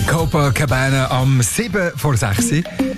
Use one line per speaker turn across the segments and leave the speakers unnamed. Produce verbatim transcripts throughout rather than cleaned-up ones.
Copacabana am sieben vor sechs.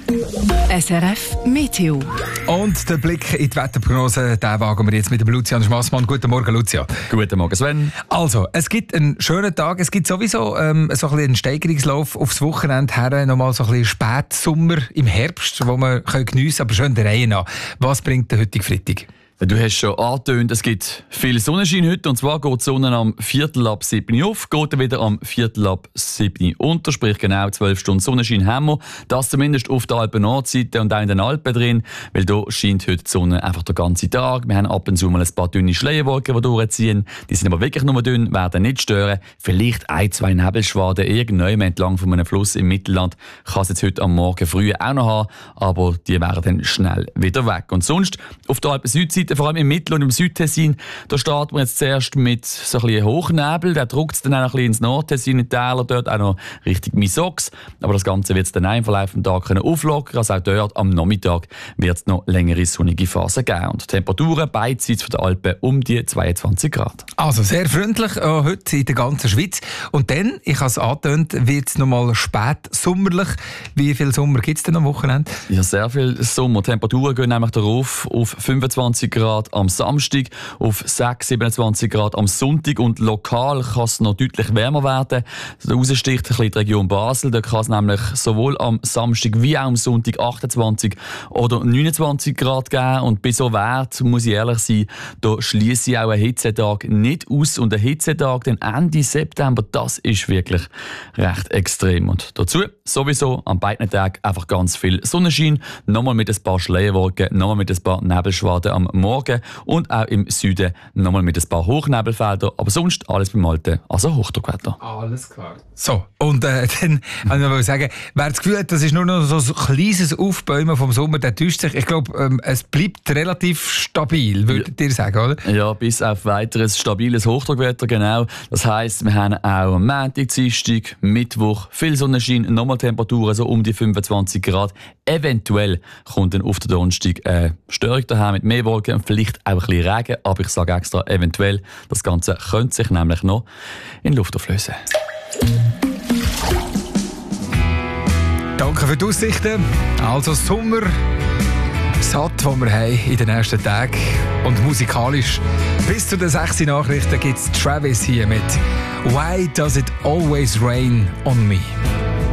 S R F Meteo.
Und der Blick in die Wetterprognose, den wagen wir jetzt mit dem Lucian Schmassmann. Guten Morgen, Lucian.
Guten Morgen, Sven.
Also, es gibt einen schönen Tag. Es gibt sowieso ähm, so ein bisschen einen Steigerungslauf aufs Wochenende her. Nochmal so ein bisschen Spätsommer im Herbst, wo wir können geniessen können, aber schön der Reihe nach. Was bringt der heutige Freitag?
Du hast schon angetönt, es gibt viel Sonnenschein heute. Und zwar geht die Sonne am Viertel ab sieben auf, geht dann wieder am Viertel ab sieben unter. Sprich genau zwölf Stunden Sonnenschein haben wir. Das zumindest auf der Alpen-Nordseite und auch in den Alpen drin. Weil da scheint heute die Sonne einfach den ganzen Tag. Wir haben ab und zu mal ein paar dünne Schleierwolken, die durchziehen. Die sind aber wirklich nur dünn, werden nicht stören. Vielleicht ein, zwei Nebelschwaden irgendwann entlang von einem Fluss im Mittelland. Kann es jetzt heute am Morgen früh auch noch haben. Aber die wären dann schnell wieder weg. Und sonst auf der Alpen-Südseite, vor allem im Mittel- und im Südtessin, da starten wir jetzt zuerst mit so ein bisschen Hochnebel. Der drückt es dann auch ein bisschen ins Nordtessin, in die Täler, dort auch noch Richtung Misox. Aber das Ganze wird es dann auch im Verlauf des Tages auflockern. Also auch dort am Nachmittag wird es noch längere sonnige Phasen geben. Und die Temperaturen beidseits von der Alpen um die zweiundzwanzig Grad.
Also sehr freundlich äh, heute in der ganzen Schweiz. Und dann, ich habe es angetönt, wird es nochmal spät sommerlich. Wie viel Sommer gibt es denn am Wochenende?
Ja, sehr viel Sommer. Die Temperaturen gehen nämlich darauf auf fünfundzwanzig Grad am Samstag, auf sechs, siebenundzwanzig Grad am Sonntag und lokal kann es noch deutlich wärmer werden. Raussticht ein bisschen die Region Basel, da kann es nämlich sowohl am Samstag wie auch am Sonntag achtundzwanzig oder neunundzwanzig Grad geben und bei so Wert, muss ich ehrlich sein, da schliesse ich auch einen Hitzetag nicht aus und ein Hitzetag dann Ende September, das ist wirklich recht extrem. Und dazu sowieso an beiden Tagen einfach ganz viel Sonnenschein, nochmal mit ein paar Schleierwolken, nochmal mit ein paar Nebelschwaden am Morgen und auch im Süden nochmal mit ein paar Hochnebelfeldern, aber sonst alles beim Alten, also Hochdruckwetter.
Alles klar. So, und äh, dann wollte ich noch sagen, wer das Gefühl hat, das ist nur noch so ein kleines Aufbäumen vom Sommer, der täuscht sich. Ich glaube, ähm, es bleibt relativ stabil, würdet ja. ihr sagen, oder?
Ja, bis auf weiteres stabiles Hochdruckwetter, genau. Das heisst, wir haben auch am Montag, Dienstag, Mittwoch viel Sonnenschein, nochmal Temperaturen so um die fünfundzwanzig Grad. Eventuell kommt dann auf den Donnerstag eine Störung daher mit mehr Wolken und vielleicht auch ein bisschen Regen, aber ich sage extra eventuell. Das Ganze könnte sich nämlich noch in Luft auflösen.
Danke für die Aussichten. Also Sommer satt, den wir haben in den nächsten Tagen. Und musikalisch bis zu den sechs Nachrichten gibt es Travis hier mit «Why does it always rain on me?»